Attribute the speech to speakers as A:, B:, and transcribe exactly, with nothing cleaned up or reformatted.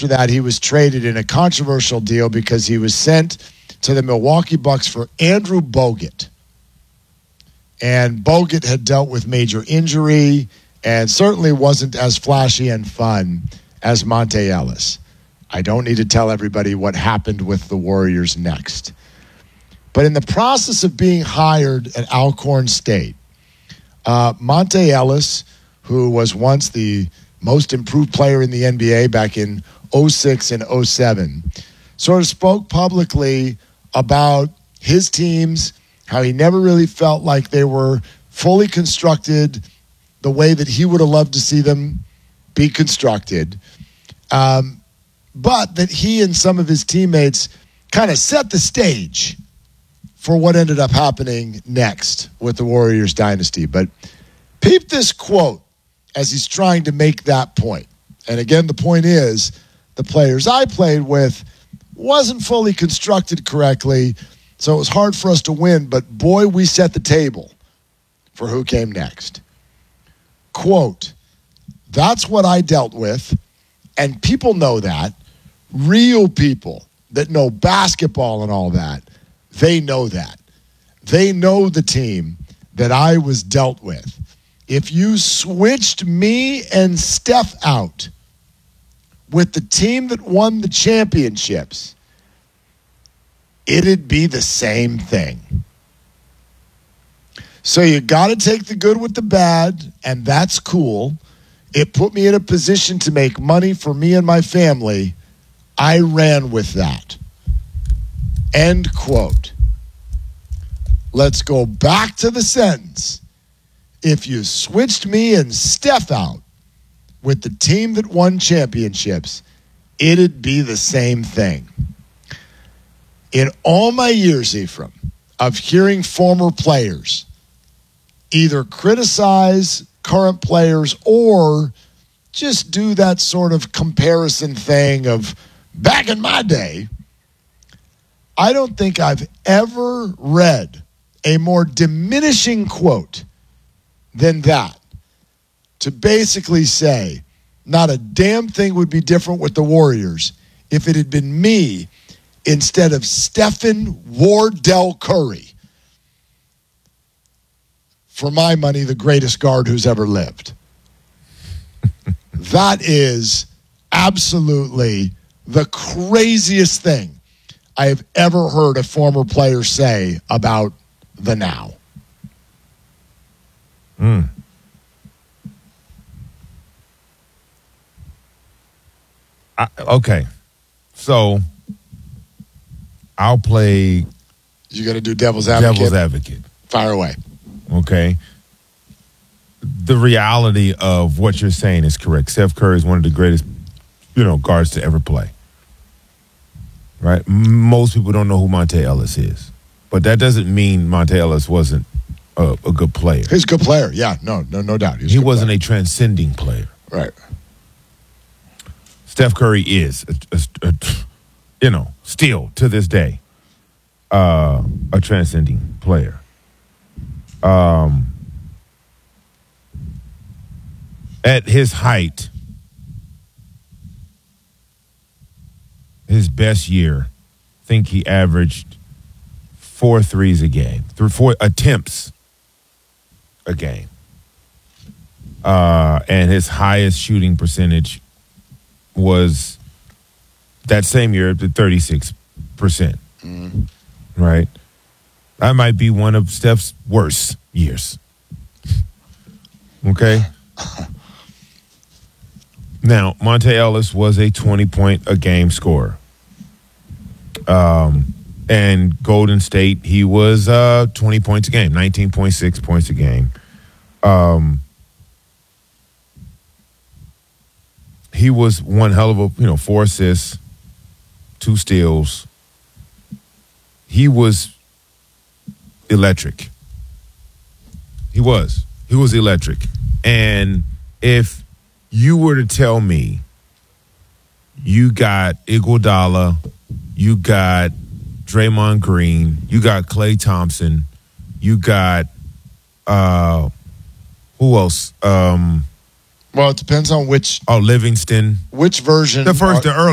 A: after that, he was traded in a controversial deal because he was sent to the Milwaukee Bucks for Andrew Bogut. And Bogut had dealt with major injury and certainly wasn't as flashy and fun as Monte Ellis. I don't need to tell everybody what happened with the Warriors next. But in the process of being hired at Alcorn State, uh, Monte Ellis, who was once the most improved player in the N B A back in oh six and oh seven, sort of spoke publicly about his teams, how he never really felt like they were fully constructed the way that he would have loved to see them be constructed. Um, but that he and some of his teammates kind of set the stage for what ended up happening next with the Warriors dynasty. But peep this quote as he's trying to make that point. And again, the point is the players I played with wasn't fully constructed correctly, so it was hard for us to win, but boy, we set the table for who came next. Quote, that's what I dealt with, and people know that. Real people that know basketball and all that, they know that. They know the team that I was dealt with. If you switched me and Steph out with the team that won the championships, it'd be the same thing. So you got to take the good with the bad, and that's cool. It put me in a position to make money for me and my family. I ran with that. End quote. Let's go back to the sentence. If you switched me and Steph out with the team that won championships, it'd be the same thing. In all my years, Ephraim, of hearing former players either criticize current players or just do that sort of comparison thing of back in my day, I don't think I've ever read a more diminishing quote than that. To basically say, not a damn thing would be different with the Warriors if it had been me instead of Stephen Wardell Curry. For my money, the greatest guard who's ever lived. That is absolutely the craziest thing I have ever heard a former player say about the now.
B: Mm. I, okay. So I'll play
A: You got to do devil's advocate.
B: devil's advocate.
A: Fire away.
B: Okay. The reality of what you're saying is correct. Steph Curry is one of the greatest, you know, guards to ever play. Right? Most people don't know who Monte Ellis is. But that doesn't mean Monte Ellis wasn't a, a good player.
A: He's a good player. Yeah, no, no, no doubt.
B: He wasn't player. a transcending player.
A: Right.
B: Steph Curry is, a, a, a, you know, still to this day, uh, a transcending player. Um, at his height, his best year, I think he averaged four threes a game, through four attempts a game. Uh, and his highest shooting percentage was that same year at thirty-six percent. Mm. Right? That might be one of Steph's worst years. Okay? Now, Monte Ellis was a twenty-point-a-game scorer. Um, and Golden State, he was uh, twenty points a game, nineteen point six points a game. Um, he was one hell of a, you know, four assists, two steals. He was electric. He was. He was electric. And if you were to tell me you got Iguodala, you got Draymond Green, you got Klay Thompson, you got uh, who else? Um,
A: well, it depends on which.
B: Oh, Livingston.
A: Which version?
B: The first,
A: are,
B: the early.